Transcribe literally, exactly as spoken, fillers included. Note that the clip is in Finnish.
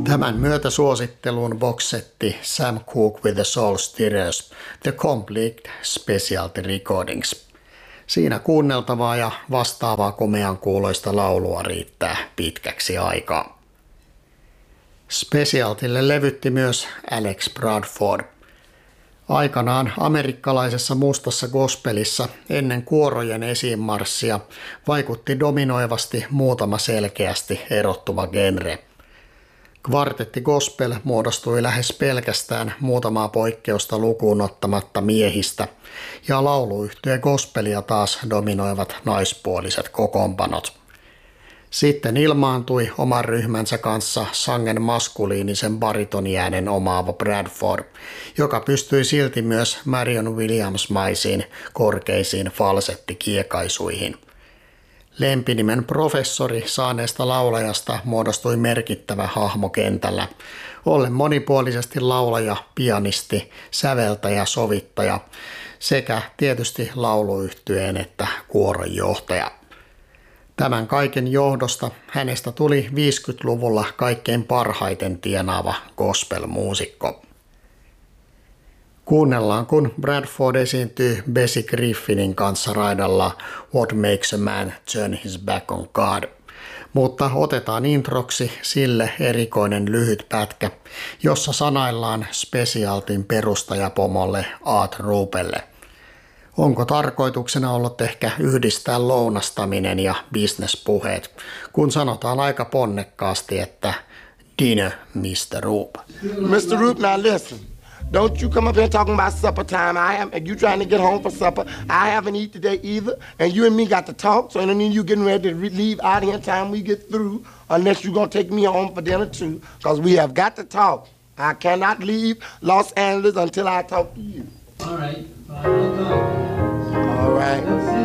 Tämän myötä suositteluun boksetti Sam Cooke with the Soul Stirrers, The Complete Specialty Recordings. Siinä kuunneltavaa ja vastaavaa komean kuuloista laulua riittää pitkäksi aikaa. Specialtylle levytti myös Alex Bradford. Aikanaan amerikkalaisessa mustassa gospelissa ennen kuorojen esiinmarssia vaikutti dominoivasti muutama selkeästi erottuva genre. Kvartetti gospel muodostui lähes pelkästään muutamaa poikkeusta lukuun ottamatta miehistä, ja lauluyhtye gospelia taas dominoivat naispuoliset kokoonpanot. Sitten ilmaantui oman ryhmänsä kanssa sangen maskuliinisen baritoniäänen omaava Bradford, joka pystyi silti myös Marion Williams-maisiin korkeisiin falsettikiekaisuihin. Lempinimen professori saaneesta laulajasta muodostui merkittävä hahmo kentällä, ollen monipuolisesti laulaja, pianisti, säveltäjä, sovittaja sekä tietysti lauluyhtyeen että kuoron johtaja. Tämän kaiken johdosta hänestä tuli viisikymmentäluvulla kaikkein parhaiten tienaava gospel-muusikko. Kuunnellaan, kun Bradford esiintyy Bessie Griffinin kanssa raidalla What Makes a Man Turn His Back on God. Mutta otetaan introksi sille erikoinen lyhyt pätkä, jossa sanaillaan Specialtyn perustajapomolle Art Rupelle. Onko tarkoituksena ollut ehkä yhdistää lounastaminen ja bisnespuheet, kun sanotaan aika ponnekkaasti, että dinner, mister Roop. mister Roop, now listen. Don't you come up here talking about supper time. I have, you trying to get home for supper. I haven't eaten today either. And you and me got to talk, so then you getting ready to leave out here time we get through, unless you're going to take me home for dinner too, because we have got to talk. I cannot leave Los Angeles until I talk to you. All right, fine, I'll go. All right.